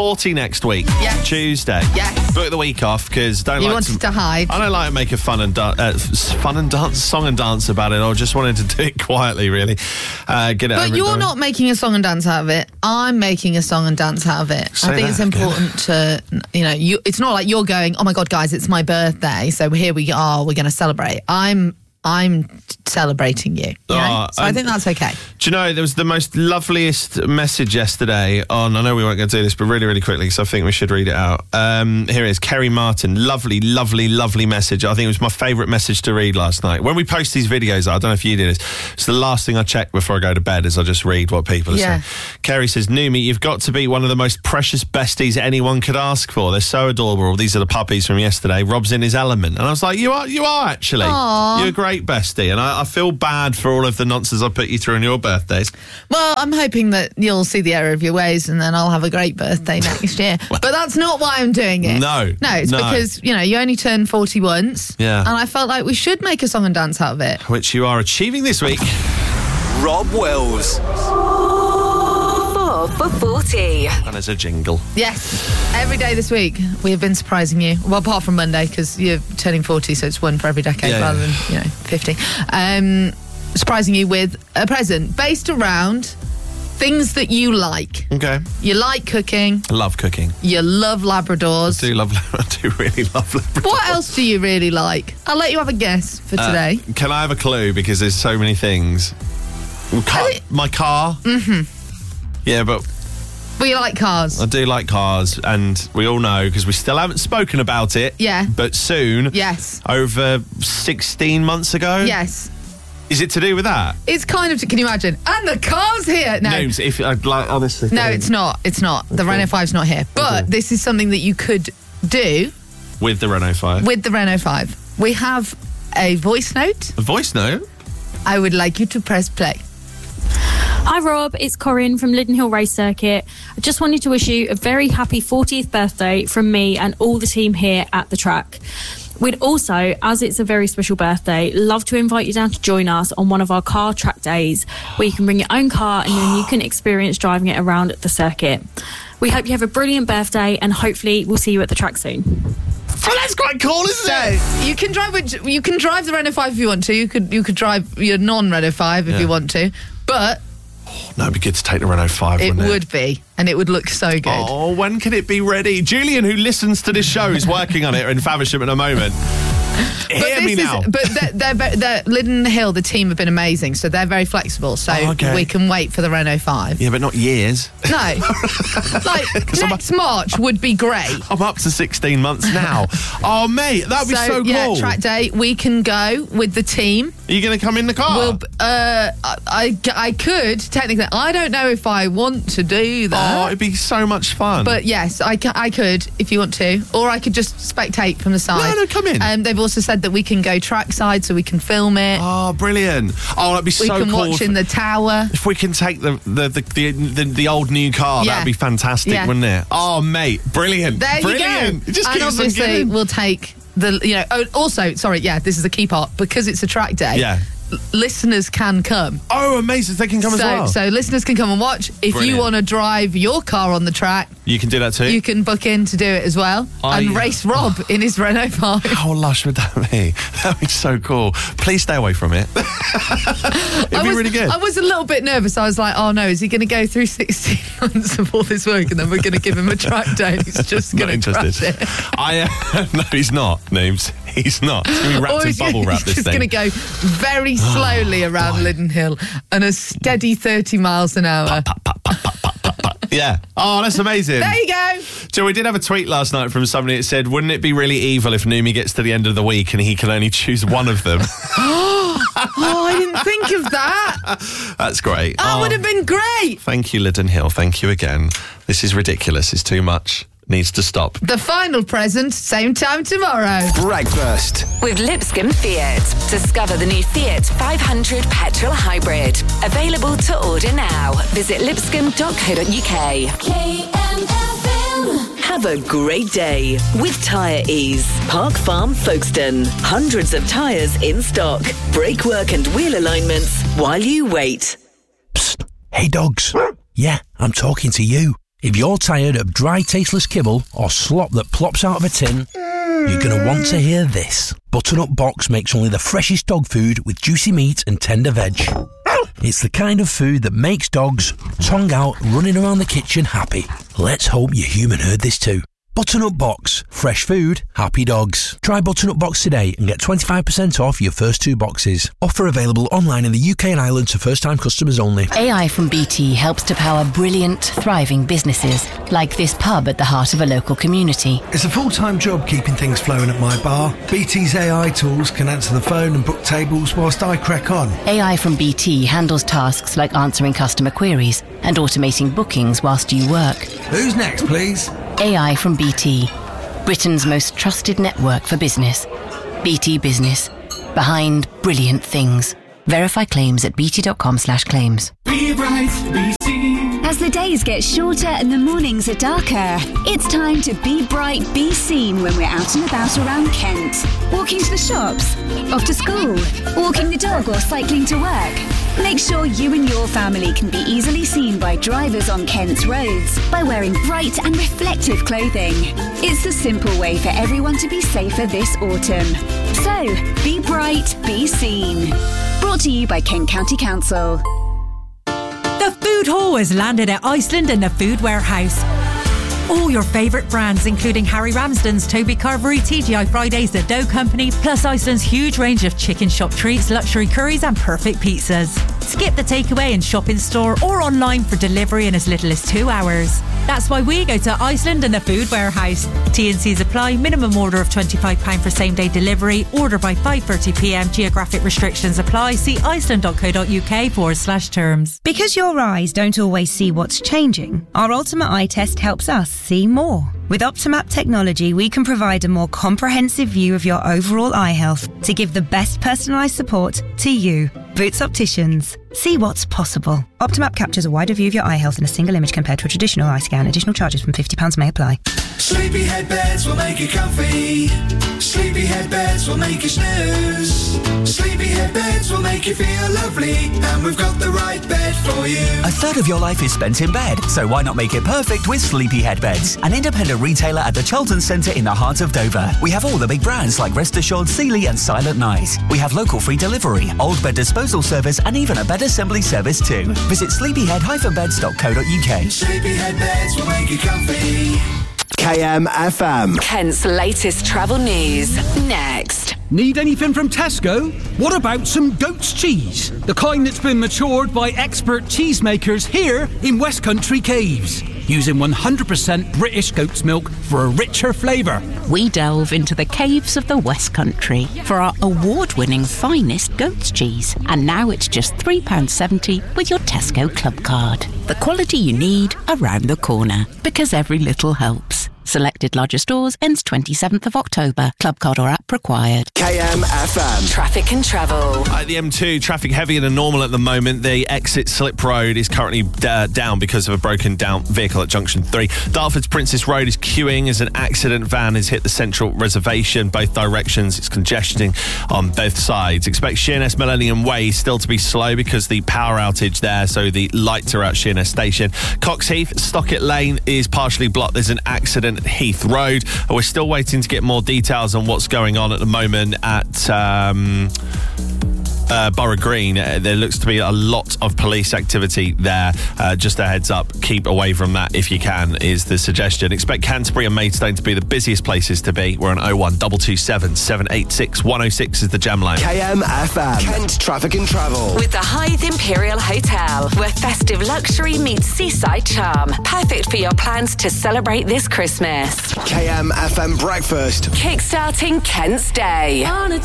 40 next week. Yes. Tuesday. Yes. Book the week off because You wanted to hide. I don't like to make a fun and song and dance about it. I just wanted to do it quietly, really. Get it But over you're and done. not making a song and dance out of it. I'm making a song and dance out of it. Say I think that it's important to, it's not like you're going, oh my God, guys, it's my birthday, so here we are, we're going to celebrate. I'm celebrating you. So I think that's okay. Do you know, there was the most loveliest message yesterday on, I know we weren't going to do this, but really, really quickly, because I think we should read it out. Here it is, Kerry Martin. Lovely, lovely, lovely message. I think it was my favourite message to read last night. When we post these videos, I don't know if you did this, it's the last thing I check before I go to bed is I just read what people are saying. Kerry says, Numi, you've got to be one of the most precious besties anyone could ask for. They're so adorable. These are the puppies from yesterday. Rob's in his element. And I was like, you are actually. Aww. You're a great bestie, and I feel bad for all of the nonsense I put you through on your birthdays. Well, I'm hoping that you'll see the error of your ways and then I'll have a great birthday next year. But that's not why I'm doing it. No, it's because, you only turn 40 once. Yeah. And I felt like we should make a song and dance out of it. Which you are achieving this week. Rob Wells. 4 for 40. And there's a jingle. Yes. Every day this week, we have been surprising you. Well, apart from Monday, because you're turning 40, so it's one for every decade rather than, 50. Surprising you with a present based around things that you like. Okay. You like cooking. I love cooking. You love Labradors. I do really love Labradors. What else do you really like? I'll let you have a guess for today. Can I have a clue? Because there's so many things. My car. Mm-hmm. Yeah, but Well, you like cars. I do like cars, and we all know, because we still haven't spoken about it. Yeah. But soon. Yes. Over 16 months ago. Yes. Is it to do with that? It's kind of, can you imagine? And the car's here. No. Names, if I'd like, honestly. No, it's not. It's not. The Renault 5's not here. But this is something that you could do. With the Renault 5. With the Renault 5. We have a voice note. A voice note? I would like you to press play. Hi Rob, it's Corinne from Linden Hill Race Circuit. I just wanted to wish you a very happy 40th birthday from me and all the team here at the track. We'd also, as it's a very special birthday, love to invite you down to join us on one of our car track days where you can bring your own car and then you can experience driving it around the circuit. We hope you have a brilliant birthday and hopefully we'll see you at the track soon. Well, that's quite cool, isn't it? You can drive the Renault 5 if you want to. You could drive your non-Renault 5 if you want to. But no, it'd be good to take the Renault 5, wouldn't it? It would be, and it would look so good. Oh, when can it be ready? Julian, who listens to this show, is working on it in Faversham at the moment. Hear me now. But they're Linden Hill, the team have been amazing, so they're very flexible. So we can wait for the Renault 5. Yeah, but not years. No. Next March would be great. I'm up to 16 months now. Oh, mate, that'd be so cool. Yeah, track day, we can go with the team. Are you going to come in the car? I could, technically. I don't know if I want to do that. Oh, it'd be so much fun. But yes, I could, if you want to. Or I could just spectate from the side. No, come in. They've also said that we can go trackside so we can film it. Oh, brilliant. Oh, that'd be so cool. We can watch in the tower. If we can take the old new car, that'd be fantastic, wouldn't it? Oh, mate, brilliant. There brilliant. you go. And obviously, we'll take the, also, sorry, this is the key part. Because it's a track day. Yeah. Listeners can come. Oh, amazing. They can come as well. So listeners can come and watch. If you want to drive your car on the track, you can do that too. You can book in to do it as well. And race Rob in his Renault 5. How lush would that be? That would be so cool. Please stay away from it. It'd be really good. I was a little bit nervous. I was like, oh no, is he going to go through 16 months of all this work and then we're going to give him a track day and he's just going to crash it? No, he's not, Names. He's not. He's going to be wrapped in bubble wrap, this thing. He's just going to go very slowly around Linden Hill and a steady 30 miles an hour. Yeah. Oh, that's amazing. There you go. So we did have a tweet last night from somebody that said, wouldn't it be really evil if Numi gets to the end of the week and he can only choose one of them? Oh, I didn't think of that. That's great. That would have been great. Thank you, Linden Hill. Thank you again. This is ridiculous. It's too much. Needs to stop. The final present, same time tomorrow. Breakfast with Lipscomb Fiat. Discover the new Fiat 500 petrol hybrid. Available to order now. Visit lipscomb.co.uk. KMFM. Have a great day with Tyre Ease. Park Farm Folkestone. Hundreds of tyres in stock. Brake work and wheel alignments while you wait. Psst. Hey dogs. Yeah, I'm talking to you. If you're tired of dry, tasteless kibble or slop that plops out of a tin, you're going to want to hear this. Butternut Box makes only the freshest dog food with juicy meat and tender veg. It's the kind of food that makes dogs, tongue out, running around the kitchen happy. Let's hope your human heard this too. Butternut Box. Fresh food, happy dogs. Try Butternut Box today and get 25% off your first 2 boxes. Offer available online in the UK and Ireland to first-time customers only. AI from BT helps to power brilliant, thriving businesses, like this pub at the heart of a local community. It's a full-time job keeping things flowing at my bar. BT's AI tools can answer the phone and book tables whilst I crack on. AI from BT handles tasks like answering customer queries and automating bookings whilst you work. Who's next, please? AI from BT, Britain's most trusted network for business. BT Business, behind brilliant things. Verify claims at bt.com/claims. Be bright, be seen. As the days get shorter and the mornings are darker, it's time to be bright, be seen when we're out and about around Kent. Walking to the shops, off to school, walking the dog or cycling to work. Make sure you and your family can be easily seen by drivers on Kent's roads by wearing bright and reflective clothing. It's the simple way for everyone to be safer this autumn. So, be bright, be seen. Brought to you by Kent County Council. The Food Hall has landed at Iceland and the Food Warehouse. All your favourite brands, including Harry Ramsden's, Toby Carvery, TGI Fridays, The Dough Company, plus Iceland's huge range of chicken shop treats, luxury curries and perfect pizzas. Skip the takeaway and shop in store or online for delivery in as little as 2 hours. That's why we go to Iceland and the Food Warehouse. T&Cs apply. Minimum order of £25 for same-day delivery. Order by 5:30pm. Geographic restrictions apply. See iceland.co.uk/terms. Because your eyes don't always see what's changing, our Ultimate Eye Test helps us see more. With Optimap technology, we can provide a more comprehensive view of your overall eye health to give the best personalised support to you. Boots Opticians. See what's possible. Optimap captures a wider view of your eye health in a single image compared to a traditional eye scan. Additional charges from £50 may apply. Sleepyhead beds will make you comfy. Sleepyhead beds will make you snooze. Sleepyhead beds will make you feel lovely. And we've got the right bed for you. A third of your life is spent in bed, so why not make it perfect with Sleepyhead Beds, an independent retailer at the Charlton Centre in the heart of Dover. We have all the big brands like Rest Assured, Sealy and Silent Night. We have local free delivery, old bed disposal service and even a bed assembly service too. Visit sleepyhead-beds.co.uk. Sleepyhead beds will make you comfy. KMFM. Kent's latest travel news. Next. Need anything from Tesco? What about some goat's cheese? The kind that's been matured by expert cheesemakers here in West Country Caves, using 100% British goat's milk for a richer flavour. We delve into the caves of the West Country for our award-winning finest goat's cheese. And now it's just £3.70 with your Tesco Club card. The quality you need around the corner, because every little helps. Selected larger stores ends 27th of October. Club card or app required. KMFM. Traffic and travel. At the M2, traffic heavier than normal at the moment. The exit Slip Road is currently down because of a broken down vehicle at Junction 3. Dartford's Princess Road is queuing as an accident van has hit the central reservation. Both directions, it's congesting on both sides. Expect Sheerness Millennium Way still to be slow because the power outage there, so the lights are at Sheerness Station. Cox Heath, Stockett Lane is partially blocked. There's an accident at Heath Road. We're still waiting to get more details on what's going on at the moment at Borough Green. There looks to be a lot of police activity there. Just a heads up, keep away from that if you can, is the suggestion. Expect Canterbury and Maidstone to be the busiest places to be. We're on 01227 786 106 is the jam line. KMFM. Kent Traffic and Travel. With the Hythe Imperial Hotel, where festive luxury meets seaside charm. Perfect for your plans to celebrate this Christmas. KMFM Breakfast. Kickstarting Kent's Day.